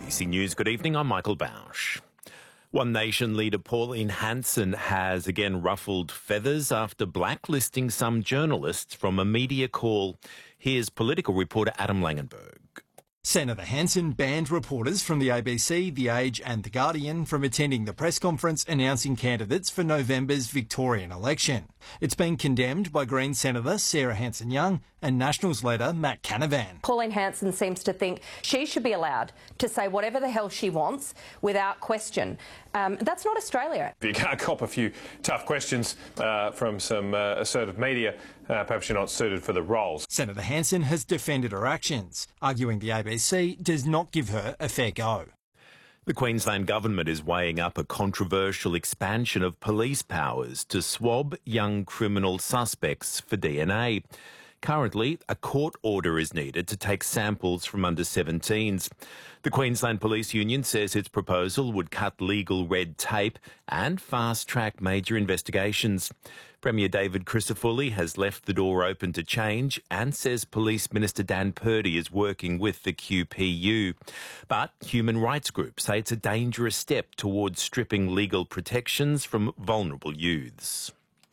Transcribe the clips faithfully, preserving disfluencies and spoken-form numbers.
A B C News, good evening, I'm Michael Bausch. One Nation leader Pauline Hanson has again ruffled feathers after blacklisting some journalists from a media call. Here's political reporter Adam Langenberg. Senator Hanson banned reporters from the A B C, The Age and The Guardian from attending the press conference announcing candidates for November's Victorian election. It's been condemned by Greens Senator Sarah Hanson-Young and Nationals leader Matt Canavan. Pauline Hanson seems to think she should be allowed to say whatever the hell she wants without question. Um, that's not Australia. If you can't cop a few tough questions uh, from some uh, assertive media, uh, perhaps you're not suited for the roles. Senator Hanson has defended her actions, arguing the A B C does not give her a fair go. The Queensland government is weighing up a controversial expansion of police powers to swab young criminal suspects for D N A. Currently, a court order is needed to take samples from under seventeens. The Queensland Police Union says its proposal would cut legal red tape and fast-track major investigations. Premier David Crisafulli has left the door open to change and says Police Minister Dan Purdy is working with the Q P U. But human rights groups say it's a dangerous step towards stripping legal protections from vulnerable youths.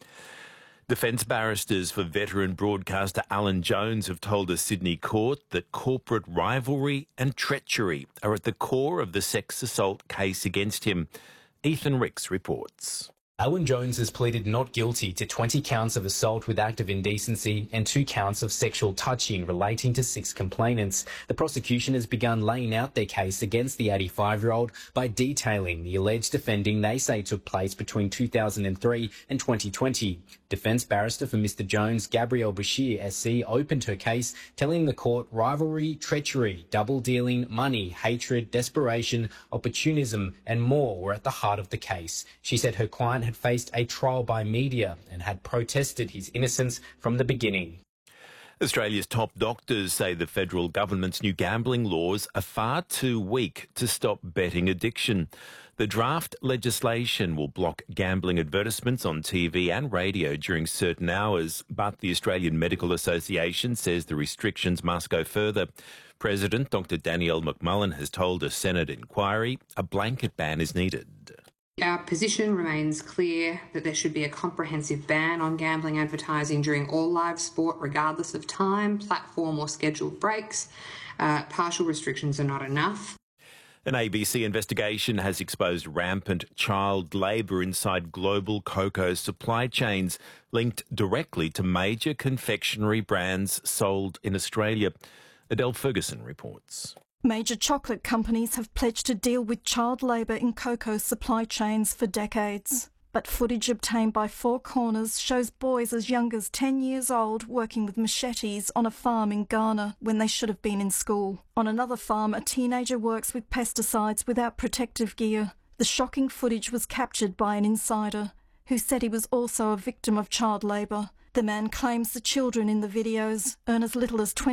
Defence barristers for veteran broadcaster Alan Jones have told a Sydney court that corporate rivalry and treachery are at the core of the sex assault case against him. Ethan Ricks reports. Alan Jones has pleaded not guilty to twenty counts of assault with act of indecency and two counts of sexual touching relating to six complainants. The prosecution has begun laying out their case against the eighty-five-year-old by detailing the alleged offending they say took place between two thousand three and twenty twenty. Defence barrister for Mister Jones, Gabrielle Bashir S C, opened her case, telling the court rivalry, treachery, double-dealing, money, hatred, desperation, opportunism and more were at the heart of the case. She said her client had faced a trial by media and had protested his innocence from the beginning. Australia's top doctors say the federal government's new gambling laws are far too weak to stop betting addiction. The draft legislation will block gambling advertisements on T V and radio during certain hours, but the Australian Medical Association says the restrictions must go further. President Doctor Danielle McMullen has told a Senate inquiry a blanket ban is needed. Our position remains clear that there should be a comprehensive ban on gambling advertising during all live sport, regardless of time, platform or scheduled breaks. Uh, partial restrictions are not enough. An A B C investigation has exposed rampant child labour inside global cocoa supply chains linked directly to major confectionery brands sold in Australia. Adele Ferguson reports. Major chocolate companies have pledged to deal with child labour in cocoa supply chains for decades. But footage obtained by Four Corners shows boys as young as ten years old working with machetes on a farm in Ghana when they should have been in school. On another farm, a teenager works with pesticides without protective gear. The shocking footage was captured by an insider who said he was also a victim of child labour. The man claims the children in the videos earn as little as twenty